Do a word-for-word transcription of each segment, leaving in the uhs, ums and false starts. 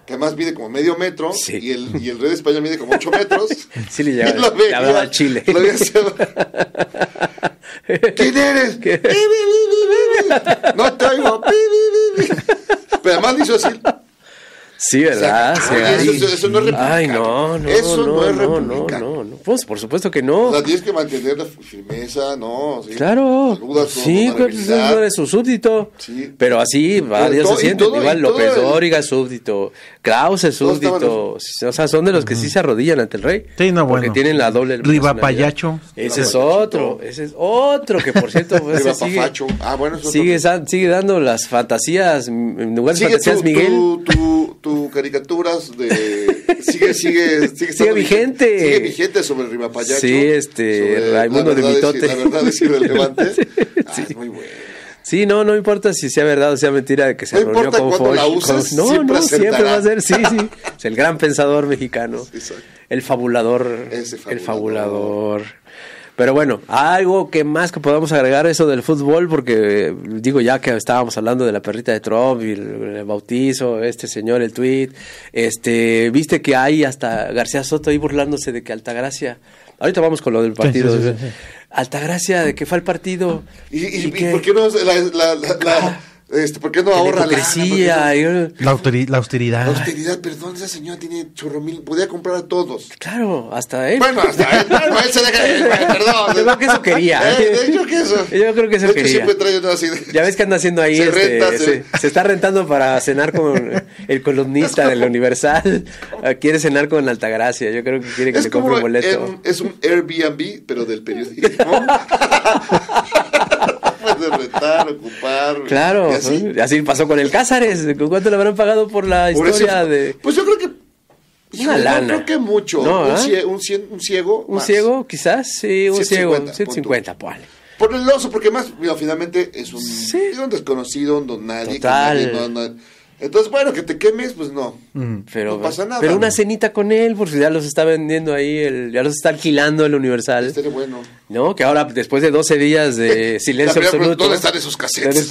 que además mide como medio metro, sí. y, el, y el rey de España mide como ocho metros. Sí, le llevaba, le hablaba al Chile. Lo veía, ¿quién eres? ¿Qué? Bi, bi, bi, bi, bi. No te oigo. Bi, bi, bi, bi. Pero además le hizo así. Sí, ¿verdad? O sea, sí, eso, eso, eso no es republicano. Ay, no, no, eso no, no es no, republicano. no, no, no. Pues, por supuesto que no. O sea, tienes que mantener la firmeza, ¿no? ¿Sí? Claro. Saludas sí, pues no eres su súbdito. Sí. Pero así, varios se sienten. Igual López el... Dóriga es súbdito. Klaus es súbdito. Los... O sea, son de los que sí se arrodillan ante el rey. Sí, no, bueno. Porque tienen la doble. Rivapayacho. Ese es otro. Ese es otro que, por cierto, pues, sigue, ah, bueno, es sigue, sigue dando las fantasías. En lugar de fantasías, tu, Miguel. Tu, tu, tu caricaturas de. Sigue, sigue, sigue, sigue vigente. Sigue vigente sobre el Rivapayacho. Sí, este. Raimundo de Mitote. Es, la verdad es irrelevante. sí, ah, sí. Es muy bueno. Sí, no, no importa si sea verdad o sea mentira de que se no reunió con Foch. La uses, con... No, siempre no, acertará. siempre va a ser, sí, sí. Es el gran pensador mexicano. Exacto. El fabulador. Ese fabulador. El fabulador. Pero bueno, algo que más que podamos agregar eso del fútbol, porque digo ya que estábamos hablando de la perrita de Trump y el, el bautizo, este señor, el tweet, este, viste que hay hasta García Soto ahí burlándose de que Altagracia, ahorita vamos con lo del partido, sí, sí, sí, sí. Altagracia, de que fue al partido. ¿Y, y, y, y por qué no la, la, la, la Este, ¿por qué no ahorra la hipocresía? No? La, austeridad, la austeridad. La austeridad, perdón, esa señora tiene chorro mil, podía comprar a todos. Claro, hasta él. Bueno, hasta él, bueno, él se deja, él, perdón. Yo creo que eso quería. Eh, yo, que eso, yo creo que eso de quería. Siempre trae una así de, ya ves que anda haciendo ahí, se, este, renta, se, se... se está rentando para cenar con el columnista del Universal. Quiere cenar con Altagracia, yo creo que quiere que es le compre un boleto. En, es un Airbnb, pero del periodismo. Puedes rentar, ocupar. Claro, así. así pasó con el Cázares. ¿Cuánto le habrán pagado por la por historia eso, de...? Pues yo creo que... Una yo lana. creo que mucho. No, un, ¿eh? ciego, un, ciego, un ciego. Un más. ciego, quizás. Sí, un ciego. ciento cincuenta, ponle. Por el oso, porque más, mira, finalmente es un, sí. es un desconocido, un don nadie. Total. Que nadie no, no, entonces, bueno, que te quemes, pues no. Mm, pero, no pasa nada. Pero una cenita con él, porque ya los está vendiendo ahí, el, ya los está alquilando el Universal. Estaría bueno. No, que ahora, después de doce días de silencio la, absoluto. ¿Dónde están esos cassettes?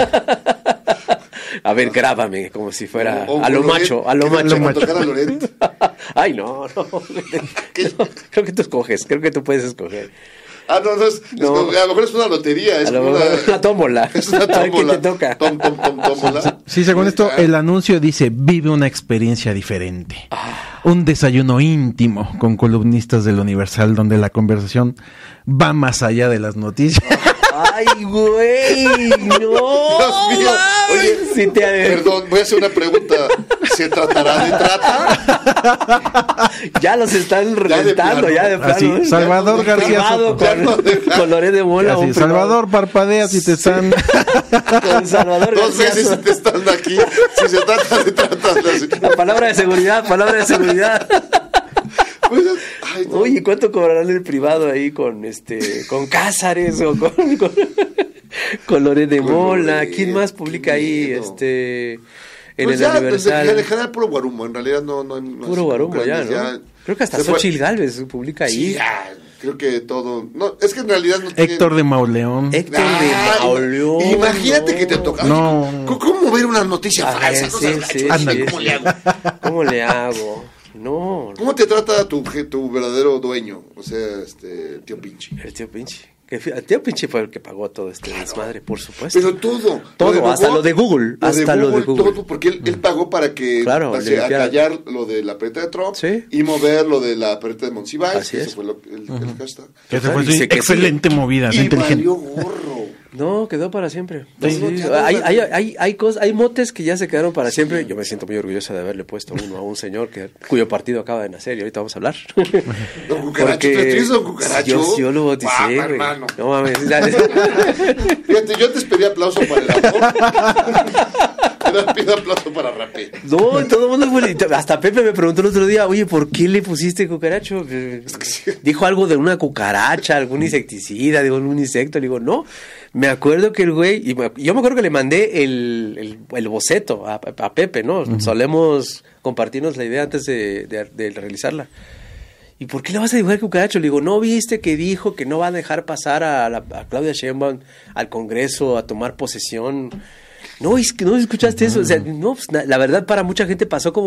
A ver, grábame, como si fuera o, o a lo Loret, a lo macho, a lo macho. A Loret. Ay, no, no. no. Creo que tú escoges, creo que tú puedes escoger. Ah, no, no, es, no. Es, a lo mejor es una lotería. Es a lo una, mejor una tómbola. Es una tómbola. ¿Qué te toca? Tom, tom, tom, tómbola. Sí, según esto, el anuncio dice, vive una experiencia diferente. Ah. Un desayuno íntimo con columnistas del Universal, donde la conversación va más allá de las noticias. Ay, güey, no. Dios mío. Oye, sí te... perdón, voy a hacer una pregunta. ¿Se tratará de trata? Ya los están reventando, ya de plano. Así, ¿eh? Salvador ya, García Soto. Con, no con Loret de Mola. Así, Salvador, parpadea si te están... Con Salvador Dos García veces si te están aquí. Si se trata de trata. Palabra de seguridad, palabra de seguridad. Pues, ay, no. Oye, ¿cuánto cobrarán el privado ahí con este con Cázares o con con, con Loret de Mola? ¿Quién más publica ahí este en pues el ya, Universal? Ya, en general puro guarumo, en realidad no no, no puro guarumo ya, ¿no? Ya, creo que hasta Xochitl Gálvez publica ahí. Sí, ya, creo que todo. No, es que en realidad no tiene... Héctor de Mauleón. Héctor ah, de Mauleón. Imagínate no. que te toca. No. ¿Cómo ver una noticia a falsa? Ver, sí, sí, sí, Anda, sí, ¿cómo sí. le hago? ¿Cómo le hago? No. ¿Cómo te trata tu, tu verdadero dueño? O sea, este tío Pinche. El tío Pinche. Que el tío Pinche fue el que pagó todo este claro. desmadre, por supuesto. Pero todo. Todo, lo hasta Google, lo de Google. Lo hasta de Google, lo de Google. Todo, porque él, él pagó para que claro, pase a callar lo de la perreta de Trump ¿sí? y mover lo de la perreta de Monsiváis. Así es. Ese fue lo, el, uh-huh. el hashtag. Esa fue sí, excelente movida. Y valió gorro. No, quedó para siempre. Sí, sí. No, hay, hay, hay, hay, cosas, hay motes que ya se quedaron para sí. siempre. Yo me siento muy orgullosa de haberle puesto uno a un señor que, cuyo partido acaba de nacer y ahorita vamos a hablar. Don Cucaracho, ¿tú tienes Don Cucaracho? Yo, yo lo bauticé, güey. Hermano. No mames. Fíjate, yo te pedí aplauso para el amor. Te pido aplauso para Rapé. No, todo el mundo fue, hasta Pepe me preguntó el otro día, oye, ¿por qué le pusiste cucaracho? Es que sí. Dijo algo de una cucaracha, algún insecticida, digo, algún insecto. Le digo, no, me acuerdo que el güey, y me, yo me acuerdo que le mandé el, el, el boceto a, a Pepe, ¿no? Uh-huh. Solemos compartirnos la idea antes de, de, de realizarla. ¿Y por qué le vas a dibujar cucaracho? Le digo, ¿no viste que dijo que no va a dejar pasar a, la, a Claudia Sheinbaum al Congreso a tomar posesión? No, es que no escuchaste eso. O sea, no, pues, la verdad para mucha gente pasó como